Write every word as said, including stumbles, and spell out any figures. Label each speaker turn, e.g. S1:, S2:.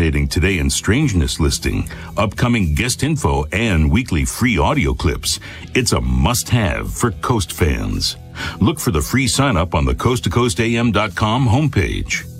S1: fascinating Today in Strangeness listing, upcoming guest info, and weekly free audio clips. It's a must-have for Coast fans. Look for the free sign-up on the coast to coast a m dot com homepage.